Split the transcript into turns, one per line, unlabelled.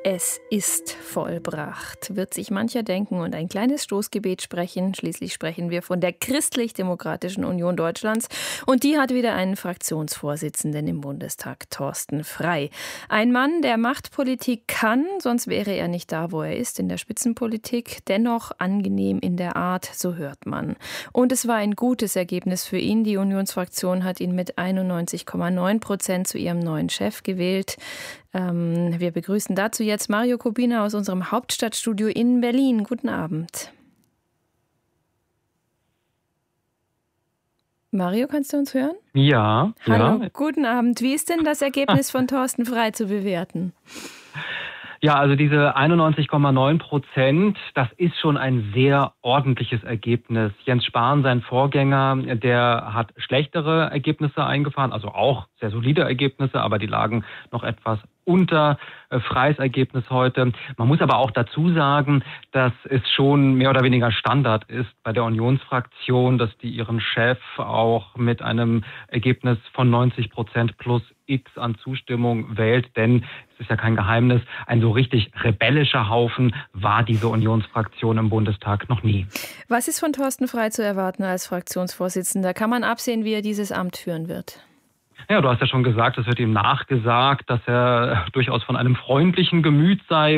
Es ist vollbracht, wird sich mancher denken und ein kleines Stoßgebet sprechen. Schließlich sprechen wir von der Christlich-Demokratischen Union Deutschlands. Und die hat wieder einen Fraktionsvorsitzenden im Bundestag, Thorsten Frey. Ein Mann, der Machtpolitik kann, sonst wäre er nicht da, wo er ist, in der Spitzenpolitik. Dennoch angenehm in der Art, so hört man. Und es war ein gutes Ergebnis für ihn. Die Unionsfraktion hat ihn mit 91,9% zu ihrem neuen Chef gewählt. Wir begrüßen dazu jetzt Mario Kubina aus unserem Hauptstadtstudio in Berlin. Guten Abend. Mario, kannst du uns hören?
Ja.
Hallo,
ja.
Guten Abend. Wie ist denn das Ergebnis von Thorsten Frey zu bewerten?
Ja, also diese 91,9%, das ist schon ein sehr ordentliches Ergebnis. Jens Spahn, sein Vorgänger, der hat schlechtere Ergebnisse eingefahren, also auch sehr solide Ergebnisse, aber die lagen noch etwas unter Freys Ergebnis heute. Man muss aber auch dazu sagen, dass es schon mehr oder weniger Standard ist bei der Unionsfraktion, dass die ihren Chef auch mit einem Ergebnis von 90% plus X an Zustimmung wählt. Denn es ist ja kein Geheimnis, ein so richtig rebellischer Haufen war diese Unionsfraktion im Bundestag noch nie.
Was ist von Thorsten Frey zu erwarten als Fraktionsvorsitzender? Kann man absehen, wie er dieses Amt führen wird?
Ja, du hast ja schon gesagt, es wird ihm nachgesagt, dass er durchaus von einem freundlichen Gemüt sei.